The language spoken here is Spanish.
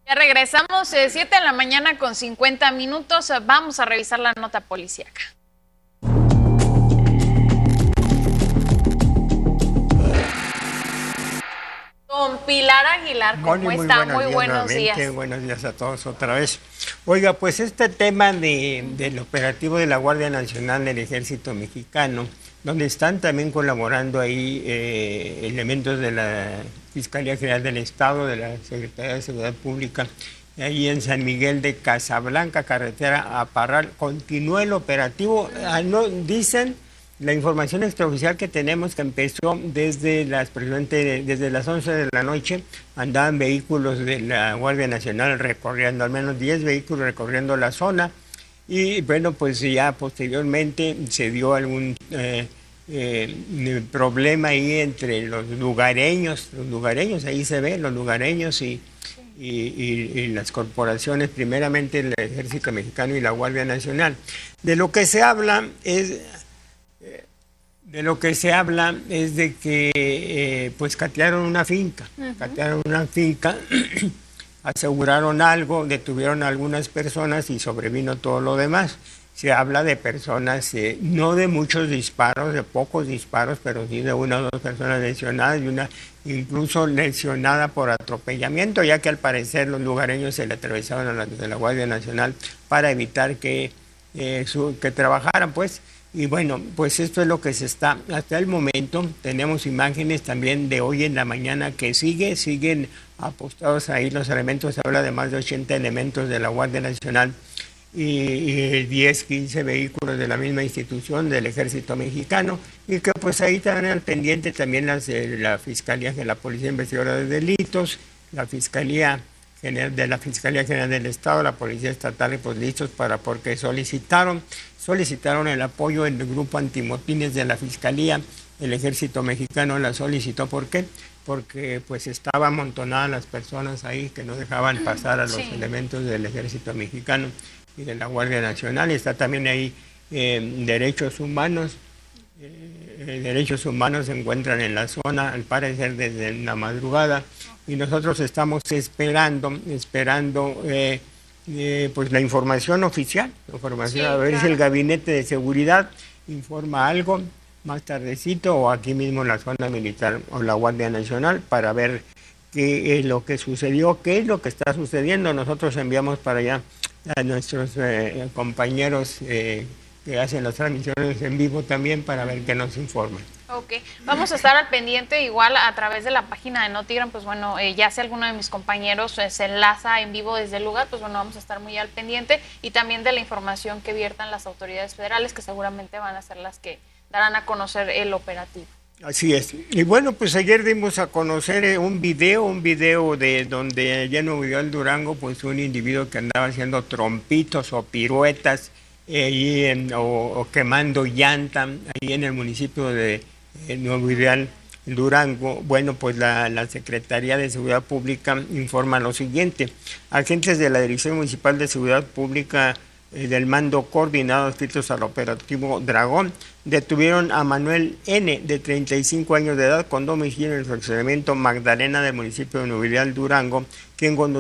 Ya regresamos, 7 de la mañana con 50 minutos. Vamos a revisar la nota policíaca. Don Pilar Aguilar, ¿cómo está? Muy buenos días. Buenos días a todos otra vez. Oiga, pues este tema del operativo de la Guardia Nacional del Ejército Mexicano, donde están también colaborando ahí elementos de la Fiscalía General del Estado, de la Secretaría de Seguridad Pública, ahí en San Miguel de Casablanca, carretera a Parral, continúa el operativo. No, dicen la información extraoficial que tenemos, que empezó desde las 11 de la noche, andaban vehículos de la Guardia Nacional recorriendo, al menos 10 vehículos recorriendo la zona, y bueno, pues ya posteriormente se dio algún problema ahí entre los lugareños, ahí se ve, los lugareños y las corporaciones, primeramente el Ejército Mexicano y la Guardia Nacional. De lo que se habla es de que pues catearon una finca, aseguraron algo, detuvieron a algunas personas y sobrevino todo lo demás. Se habla de personas, no de muchos disparos, de pocos disparos, pero sí de una o dos personas lesionadas y una incluso lesionada por atropellamiento, ya que al parecer los lugareños se le atravesaron a los de la Guardia Nacional para evitar que trabajaran, pues. Y bueno, pues esto es lo que se está hasta el momento. Tenemos imágenes también de hoy en la mañana que siguen apostados ahí los elementos. Se habla de más de 80 elementos de la Guardia Nacional y 10, 15 vehículos de la misma institución del Ejército Mexicano, y que pues ahí están al pendiente también la Fiscalía, la Policía Investigadora de Delitos, la Fiscalía General del Estado, la Policía Estatal, y pues listos porque solicitaron el apoyo del grupo antimotines de la Fiscalía. El Ejército Mexicano la solicitó. ¿Por qué? Porque pues estaban amontonadas las personas ahí que no dejaban pasar a los elementos del Ejército Mexicano y de la Guardia Nacional. Y está también ahí derechos humanos. Derechos humanos se encuentran en la zona, al parecer desde la madrugada, y nosotros estamos esperando pues la información oficial, a ver si el Gabinete de Seguridad informa algo más tardecito, o aquí mismo en la zona militar o la Guardia Nacional, para ver qué es lo que sucedió, qué es lo que está sucediendo. Nosotros enviamos para allá a nuestros compañeros que hacen las transmisiones en vivo también, para ver qué nos informan. Ok, vamos a estar al pendiente igual a través de la página de Notigram. Pues bueno, ya si alguno de mis compañeros se enlaza en vivo desde el lugar, pues bueno, vamos a estar muy al pendiente, y también de la información que viertan las autoridades federales, que seguramente van a ser las que darán a conocer el operativo. Así es. Y bueno, pues ayer dimos a conocer un video de donde allá en Nuevo Ideal, Durango, pues un individuo que andaba haciendo trompitos o piruetas o quemando llanta ahí en el municipio de Nuevo Ideal, Durango. Bueno, pues la Secretaría de Seguridad Pública informa lo siguiente: agentes de la Dirección Municipal de Seguridad Pública del Mando Coordinado adscritos al operativo Dragón detuvieron a Manuel N., de 35 años de edad, con domicilio en el fraccionamiento Magdalena del municipio de Nuevo Ideal, Durango, quien